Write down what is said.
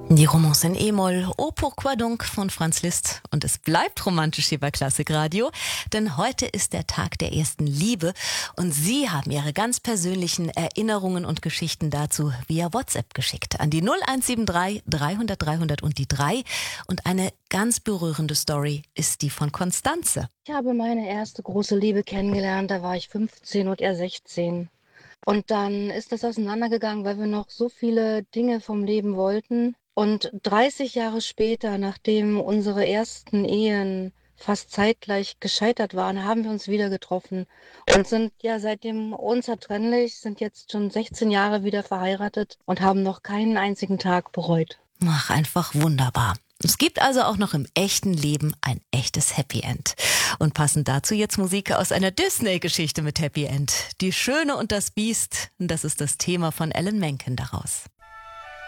Die Romance in E-Moll, Oh pourquoi donc von Franz Liszt. Und es bleibt romantisch hier bei Klassikradio, denn heute ist der Tag der ersten Liebe und Sie haben Ihre ganz persönlichen Erinnerungen und Geschichten dazu via WhatsApp geschickt an die 0173 300 300 und die 3. Und eine ganz berührende Story ist die von Konstanze. Ich habe meine erste große Liebe kennengelernt, da war ich 15 und er 16. Und dann ist das auseinandergegangen, weil wir noch so viele Dinge vom Leben wollten. Und 30 Jahre später, nachdem unsere ersten Ehen fast zeitgleich gescheitert waren, haben wir uns wieder getroffen und sind ja seitdem unzertrennlich, sind jetzt schon 16 Jahre wieder verheiratet und haben noch keinen einzigen Tag bereut. Ach, einfach wunderbar. Es gibt also auch noch im echten Leben ein echtes Happy End. Und passend dazu jetzt Musik aus einer Disney-Geschichte mit Happy End. Die Schöne und das Biest, das ist das Thema von Alan Menken daraus.